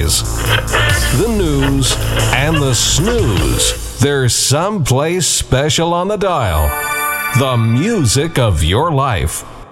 holidays. The news and the snooze. There's someplace special on the dial. The music of your life.